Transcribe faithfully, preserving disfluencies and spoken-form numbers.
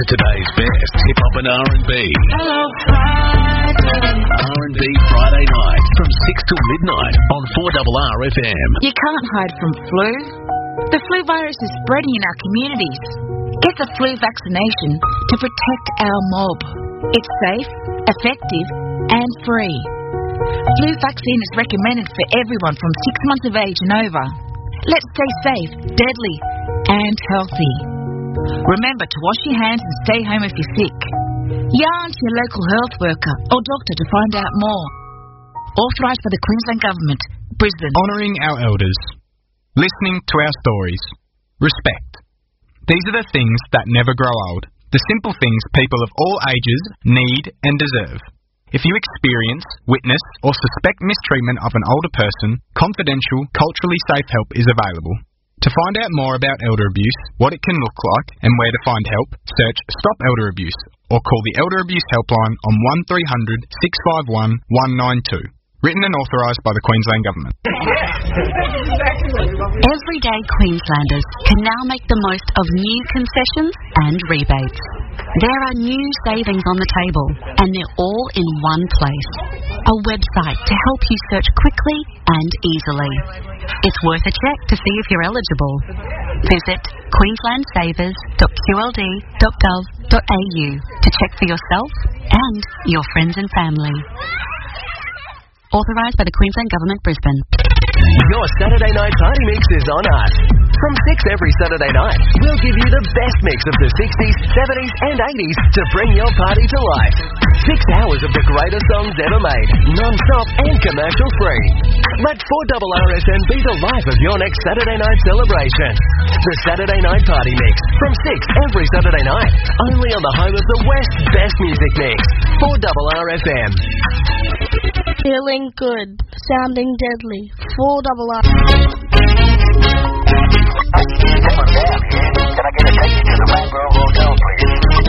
Today's best hip-hop and R and B. Hello, Friday. R and B Friday night from six till midnight on four R R F M. You can't hide from flu. The flu virus is spreading in our communities. Get the flu vaccination to protect our mob. It's safe, effective, and free. Flu vaccine is recommended for everyone from six months of age and over. Let's stay safe, deadly, and healthy. Remember to wash your hands and stay home if you're sick. Yarn to your local health worker or doctor to find out more. Authorised by the Queensland Government, Brisbane. Honouring our elders. Listening to our stories. Respect. These are the things that never grow old. The simple things people of all ages need and deserve. If you experience, witness, or suspect mistreatment of an older person, confidential, culturally safe help is available. To find out more about elder abuse, what it can look like, and where to find help, search Stop Elder Abuse or call the Elder Abuse Helpline on one three hundred, six five one, one nine two. Written and authorised by the Queensland Government. Everyday Queenslanders can now make the most of new concessions and rebates. There are new savings on the table, and they're all in one place. A website to help you search quickly and easily. It's worth a check to see if you're eligible. Visit queensland savers dot q l d dot gov dot a u to check for yourself and your friends and family. Authorised by the Queensland Government, Brisbane. Your Saturday night party mix is on us. From six every Saturday night, we'll give you the best mix of the sixties, seventies and eighties to bring your party to life. Six hours of the greatest songs ever made, non-stop and commercial free. Let four R R S M be the life of your next Saturday night celebration. The Saturday night party mix, from six every Saturday night, only on the home of the West's best music mix, four R R F M. Feeling good, sounding deadly, four R R.